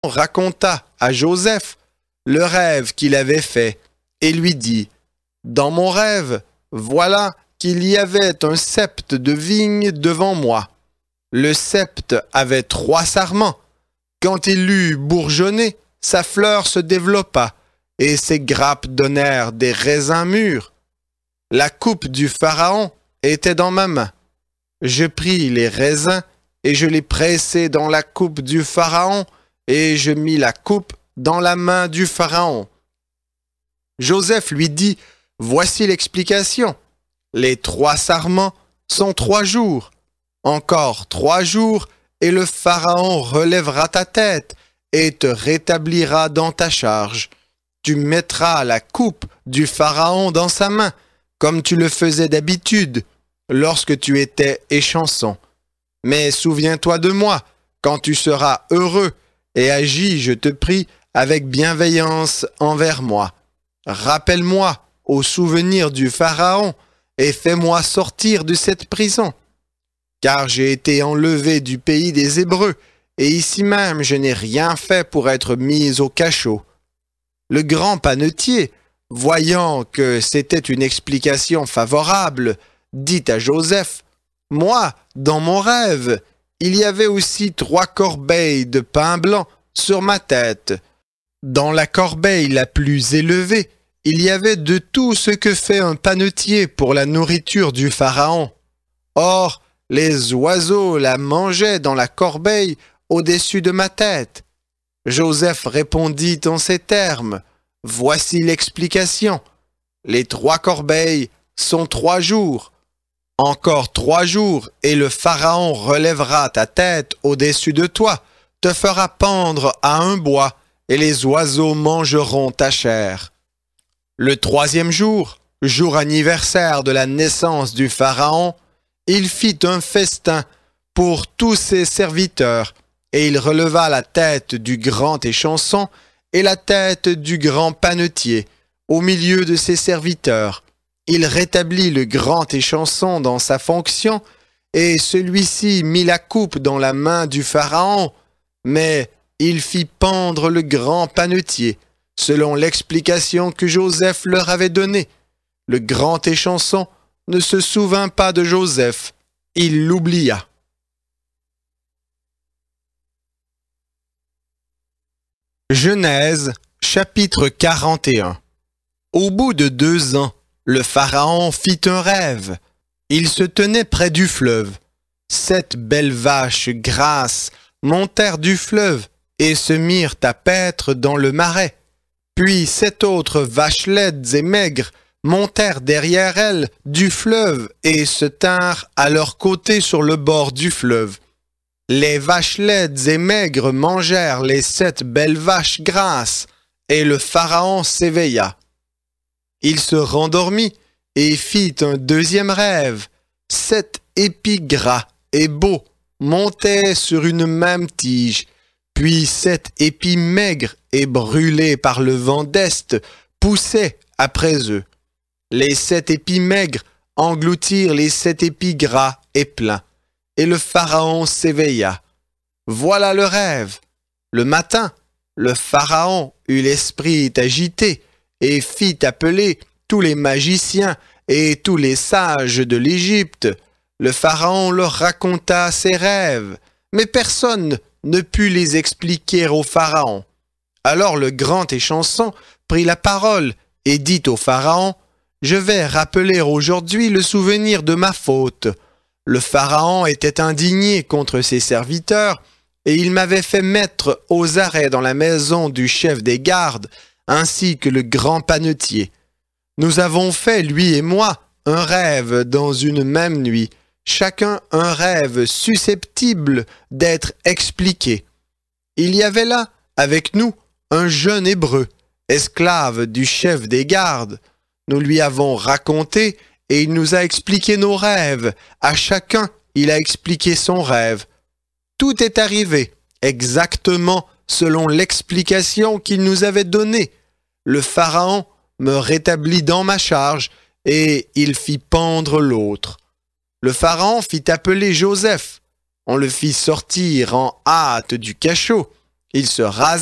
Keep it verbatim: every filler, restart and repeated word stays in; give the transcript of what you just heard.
raconta à Joseph le rêve qu'il avait fait et lui dit « Dans mon rêve, voilà qu'il y avait un sept de vigne devant moi. Le sept avait trois sarments. Quand il eut bourgeonné, sa fleur se développa et ses grappes donnèrent des raisins mûrs. La coupe du Pharaon était dans ma main. Je pris les raisins et je les pressai dans la coupe du Pharaon et je mis la coupe dans la main du Pharaon. » Joseph lui dit « Voici l'explication. Les trois sarments sont trois jours. Encore trois jours et le Pharaon relèvera ta tête et te rétablira dans ta charge. Tu mettras la coupe du Pharaon dans sa main, comme tu le faisais d'habitude, lorsque tu étais échanson. Mais souviens-toi de moi, quand tu seras heureux, et agis, je te prie, avec bienveillance envers moi. Rappelle-moi au souvenir du Pharaon, et fais-moi sortir de cette prison. Car j'ai été enlevé du pays des Hébreux, et ici même je n'ai rien fait pour être mis au cachot. » Le grand panetier, voyant que c'était une explication favorable, dit à Joseph, « Moi, dans mon rêve, il y avait aussi trois corbeilles de pain blanc sur ma tête. Dans la corbeille la plus élevée, il y avait de tout ce que fait un panetier pour la nourriture du Pharaon. Or, les oiseaux la mangeaient dans la corbeille au-dessus de ma tête. » Joseph répondit en ces termes, « Voici l'explication. Les trois corbeilles sont trois jours. Encore trois jours, et le Pharaon relèvera ta tête au-dessus de toi, te fera pendre à un bois, et les oiseaux mangeront ta chair. » Le troisième jour, jour anniversaire de la naissance du Pharaon, il fit un festin pour tous ses serviteurs, et il releva la tête du grand échanson et la tête du grand panetier au milieu de ses serviteurs. Il rétablit le grand échanson dans sa fonction, et celui-ci mit la coupe dans la main du Pharaon, mais il fit pendre le grand panetier, selon l'explication que Joseph leur avait donnée. Le grand échanson ne se souvint pas de Joseph, il l'oublia. Genèse, chapitre quarante et un. Au bout de deux ans, le Pharaon fit un rêve. Il se tenait près du fleuve. Sept belles vaches grasses montèrent du fleuve et se mirent à paître dans le marais. Puis sept autres vaches laides et maigres montèrent derrière elles du fleuve et se tinrent à leur côté sur le bord du fleuve. Les vaches laides et maigres mangèrent les sept belles vaches grasses, et le Pharaon s'éveilla. Il se rendormit et fit un deuxième rêve. Sept épis gras et beaux montaient sur une même tige, puis sept épis maigres et brûlés par le vent d'Est poussaient après eux. Les sept épis maigres engloutirent les sept épis gras et pleins, et le Pharaon s'éveilla. Voilà le rêve. Le matin, le Pharaon eut l'esprit agité et fit appeler tous les magiciens et tous les sages de l'Égypte. Le Pharaon leur raconta ses rêves, mais personne ne put les expliquer au Pharaon. Alors le grand échanson prit la parole et dit au Pharaon, « Je vais rappeler aujourd'hui le souvenir de ma faute. Le Pharaon était indigné contre ses serviteurs, et il m'avait fait mettre aux arrêts dans la maison du chef des gardes, ainsi que le grand panetier. Nous avons fait, lui et moi, un rêve dans une même nuit, chacun un rêve susceptible d'être expliqué. Il y avait là, avec nous, un jeune Hébreu, esclave du chef des gardes. Nous lui avons raconté et il nous a expliqué nos rêves. À chacun, il a expliqué son rêve. Tout est arrivé exactement selon l'explication qu'il nous avait donnée. Le Pharaon me rétablit dans ma charge et il fit pendre l'autre. Le Pharaon fit appeler Joseph. On le fit sortir en hâte du cachot Il se rasa